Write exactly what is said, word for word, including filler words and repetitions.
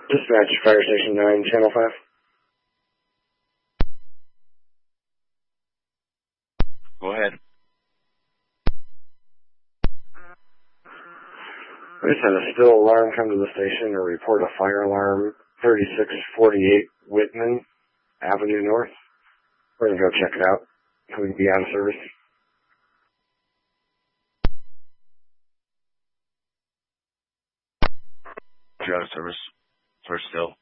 Dispatch, Fire Station nine, Channel five. Go ahead. I just had a still alarm come to the station and report a fire alarm, thirty-six forty-eight Whitman Avenue North. We're going to go check it out so we can be out of service. You're out of service. First still.